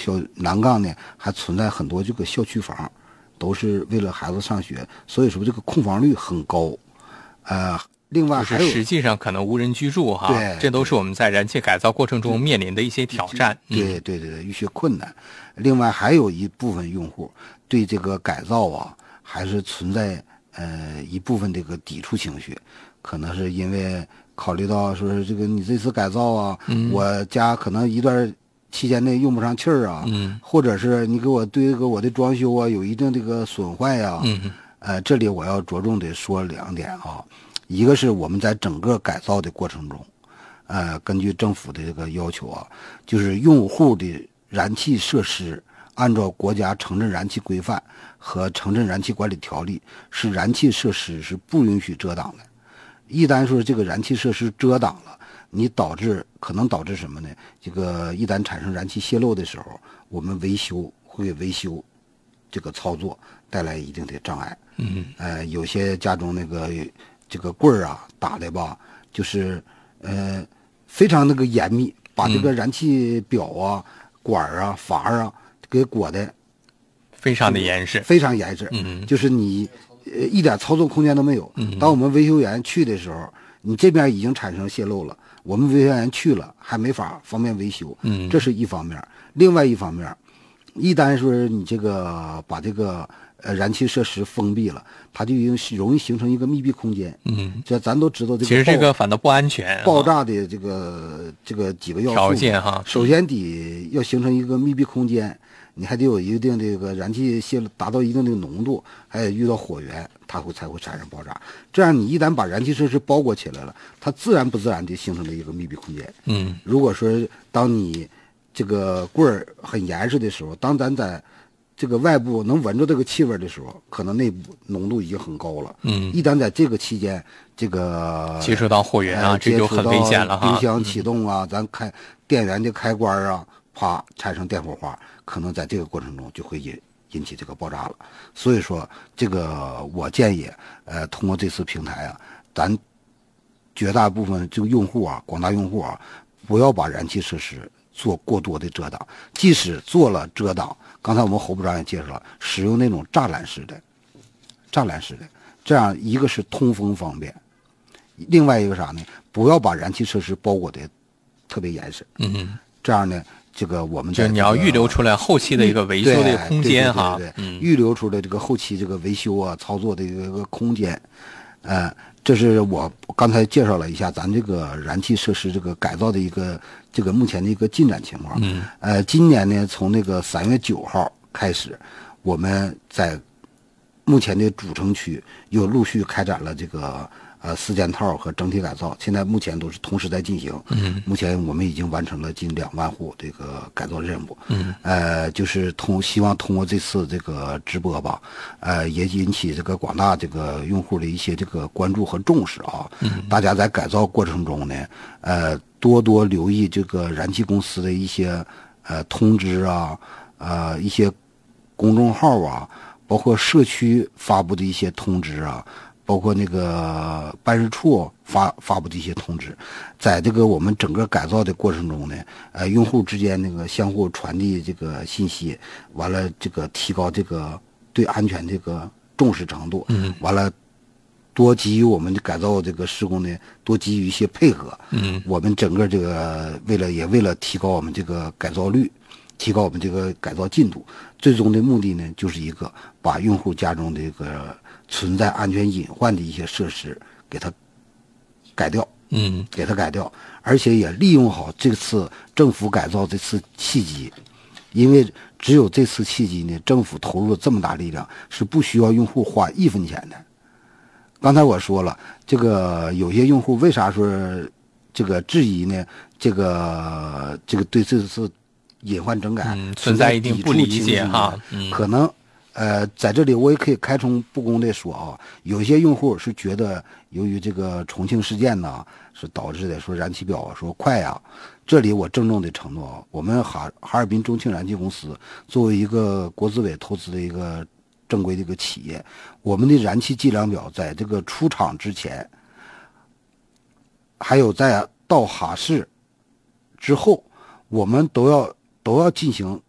南岗呢还存在很多这个校区房，都是为了孩子上学，所以说这个空房率很高。另外还有就是实际上可能无人居住哈， 对， 这都是我们在燃气改造过程中面临的一些挑战。 对，一些困难。另外还有一部分用户对这个改造啊，还是存在一部分这个抵触情绪，可能是因为考虑到说是这个你这次改造啊，我家可能一段期间内用不上气儿啊，或者是你给我对这个我的装修啊有一定这个损坏啊，这里我要着重的说2点啊。一个是我们在整个改造的过程中，根据政府的这个要求啊，就是用户的燃气设施按照国家城镇燃气规范和城镇燃气管理条例，是燃气设施是不允许遮挡的。一旦说这个燃气设施遮挡了，你可能导致什么呢？这个一旦产生燃气泄漏的时候，我们会给维修这个操作带来一定的障碍。有些家中那个这个棍儿啊打的吧，就是非常那个严密，把这个燃气表啊、管啊、阀啊给裹的非常的严实， 非常严实。就是你一点操作空间都没有。当我们维修员去的时候，你这边已经产生泄漏了，我们维修员去了还没法方便维修。这是一方面。另外一方面，一旦说你这个把这个燃气设施封闭了，它就容易形成一个密闭空间。这咱都知道， 其实这个反倒不安全。 爆炸的这个几个要素条件哈， 首先要形成一个密闭空间，你还得有一定这个燃气达到一定的浓度，还得遇到火源，它才会产生爆炸。这样你一旦把燃气设施包裹起来了，它自然不自然地形成了一个密闭空间。如果说当你这个棍儿很严实的时候，当咱在这个外部能闻着这个气味的时候，可能内部浓度已经很高了。一旦在这个期间，这个接触到火源啊，这就很危险了哈。 冰箱启动啊，咱电源的开关啊，啪产生电火花，可能在这个过程中就会引起这个爆炸了。所以说，这个我建议，通过这次平台啊，咱绝大部分这个用户啊，广大用户啊，不要把燃气设施做过多的遮挡。即使做了遮挡，刚才我们侯部长也介绍了，使用那种栅栏式的，这样一个是通风方便，另外一个啥呢？不要把燃气设施包裹的特别严实。这样呢，这个我们就你要预留出来后期的一个维修的空间哈。 预留出来这个后期这个维修啊、操作的一个空间。这是我刚才介绍了一下咱这个燃气设施这个改造的一个这个目前的一个进展情况。今年呢，从那个3月9号开始，我们在目前的主城区又陆续开展了这个4件套和整体改造，现在目前都是同时在进行。目前我们已经完成了近2万户这个改造任务。就是希望通过这次这个直播吧，也引起这个广大这个用户的一些这个关注和重视啊。大家在改造过程中呢，多多留意这个燃气公司的一些通知啊，一些公众号啊，包括社区发布的一些通知啊。包括那个办事处发布的一些通知，在这个我们整个改造的过程中呢，用户之间那个相互传递这个信息，完了这个提高这个对安全这个重视程度，完了多给予我们的改造这个施工呢，多给予一些配合。我们整个这个为了提高我们这个改造率，提高我们这个改造进度，最终的目的呢，就是一个把用户家中这个存在安全隐患的一些设施给它改掉。给它改掉，而且也利用好这次政府改造这次契机，因为只有这次契机呢，政府投入了这么大力量，是不需要用户花1分钱的。刚才我说了，这个有些用户为啥说这个质疑呢？这个对这次隐患整改存在一定不理解哈。 可能在这里我也可以开诚布公的说啊，有些用户是觉得由于这个重庆事件呢，是导致的说燃气表说快呀。这里我郑重的承诺，我们哈尔滨中庆燃气公司作为一个国资委投资的一个正规的一个企业，我们的燃气计量表在这个出厂之前，还有在到哈市之后，我们都要进行